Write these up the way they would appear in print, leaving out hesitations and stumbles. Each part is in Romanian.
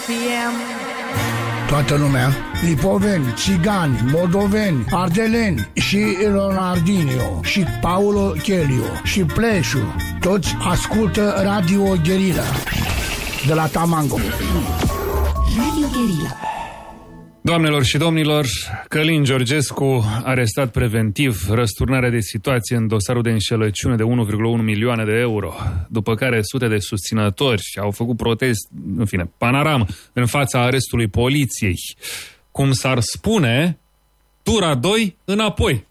p.m. Toată lumea, lipoveni, țigani, moldoveni, ardeleni și Leonardinio și Paulo Chelio și Pleșu, toți ascultă Radio Guerilla de la Tamango. Radio Guerilla. Doamnelor și domnilor, Călin Georgescu, arestat preventiv, răsturnare de situație în dosarul de înșelăciune de 1,1 milioane de euro, după care sute de susținători au făcut protest, în fine, panoramă, în fața arestului poliției. Cum s-ar spune, tura 2 înapoi.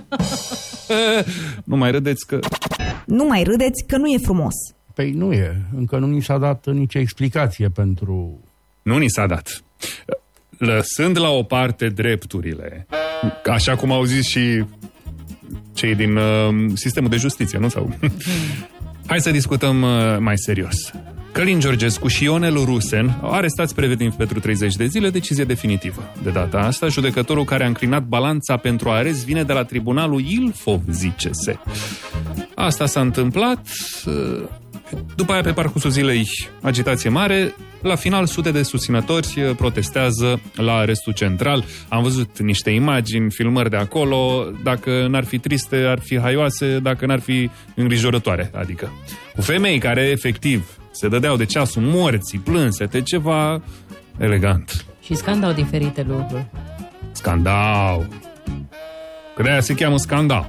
Nu mai râdeți că... Nu mai râdeți că nu e frumos. Păi nu e, încă nu ni s-a dat nicio explicație pentru... Nu ni s-a dat. Lăsând la o parte drepturile, așa cum au zis și cei din sistemul de justiție, nu? Sau? Hai să discutăm mai serios. Călin Georgescu și Ionel Rusen au arestați preventiv pentru 30 de zile, decizie definitivă. De data asta, judecătorul care a înclinat balanța pentru arest vine de la tribunalul Ilfov, zice-se. Asta s-a întâmplat... După aia, pe parcursul zilei, agitație mare. La final, sute de susținători protestează la arestul central. Am văzut niște imagini, filmări de acolo. Dacă n-ar fi triste, ar fi haioase. Dacă n-ar fi îngrijorătoare. Adică cu femei care, efectiv, se dădeau de ceasul morții, plânsete, ceva elegant. Și scandau diferite lucruri. Scandau. Că de-aia se cheamă scandal.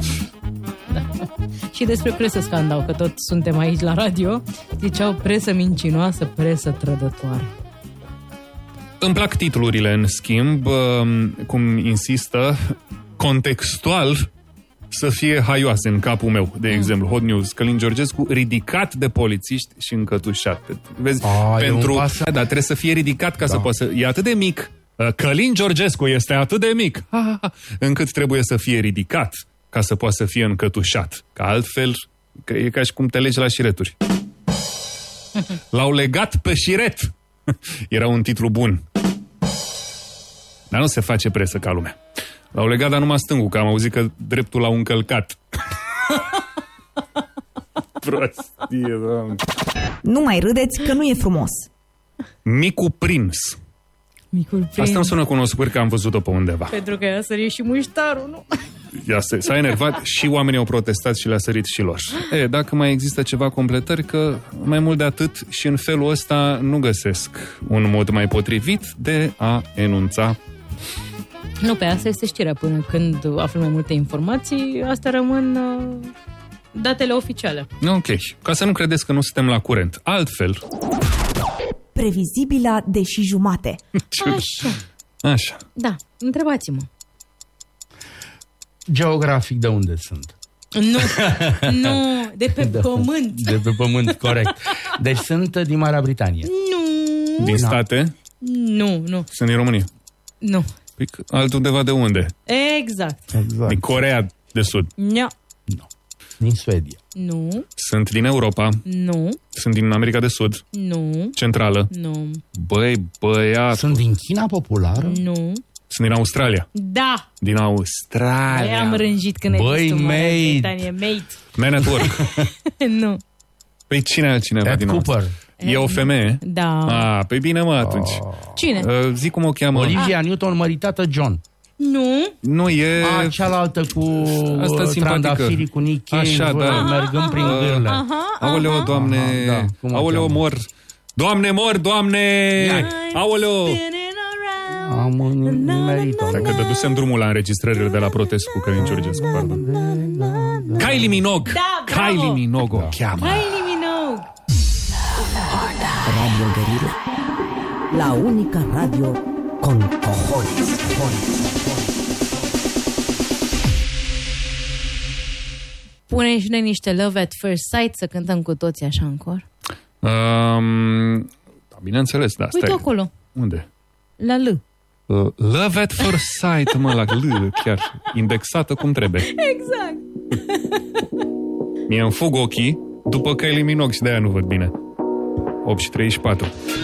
Și despre presă scandau, că tot suntem aici la radio. Ziceau presă mincinoasă, presă trădătoare. Îmi plac titlurile, în schimb, cum insistă, contextual să fie haioase în capul meu. De exemplu, Hot News, Călin Georgescu ridicat de polițiști și încătușat. Vezi, pentru... Da, trebuie să fie ridicat ca să poată să... E atât de mic. Călin Georgescu este atât de mic încât trebuie să fie ridicat ca să poată să fie încătușat. Că altfel, că e ca și cum te legi la șireturi. L-au legat pe șiret. Era un titlu bun. Dar nu se face presă ca lumea. L-au legat, dar numai stângul, că am auzit că dreptul l-au încălcat. Prostie, Doamne. Nu mai râdeți că nu e frumos. Micul prins. Micul prins. Asta îmi sună cunoscut, că am văzut-o pe undeva. Pentru că i-a sărit și muștarul, nu? S-a enervat și oamenii au protestat și le-a sărit și lor. Dacă mai există ceva completări, că mai mult de atât și în felul ăsta nu găsesc un mod mai potrivit de a enunța. Nu, pe asta este știrea. Până când aflăm mai multe informații, astea rămân datele oficiale. Ok, ca să nu credeți că nu suntem la curent. Altfel... Previzibila de și jumate. Așa. Da, întrebați-mă. Geografic de unde sunt? Nu, de pe pământ. De pe pământ, corect. Deci sunt din Marea Britanie. Nu. Din state? Nu. Sunt din România? Nu. Păi altundeva de unde? Exact. Din Coreea de Sud? Nu. Din Suedia? Nu. Sunt din Europa? Nu. Sunt din America de Sud? Nu. Centrală? Nu. Băi, băiat. Sunt din China populară? Nu. Sunt din Australia? Da. Din Australia. Băi, am rânjit când ai Băi, văzut mate. Mate. Man at Work. Nu. Păi cine altcineva Ted din Cooper. Australia? E o femeie? Da. Păi bine, mă, atunci. Cine? Zic cum o cheamă. Olivia Newton, măritată John. Nu. Nu e... Cealaltă cu trandafirii, cu Nick Cave, așa, da. mergând prin gârlă. Aoleo, Doamne. Aoleo, mor. Doamne, mor, Doamne. Aoleo. Am nimerit-o. Dacă dădusem drumul la înregistrările de la protest cu Călin Georgescu, pardon. Kylie Minogue. Da, bravo. Kylie Minogue o cheamă. Kylie Minogue. Radio Guerilla. La unica radio con cojones. Pune și noi niște Love at First Sight să cântăm cu toții așa în cor. Bineînțeles, da. Uite acolo. Unde? La L. Love at First Sight, mă, la L, chiar indexată cum trebuie. Exact. Mie îmi fug ochii după Kylie Minogue și de-aia nu văd bine. 8:34.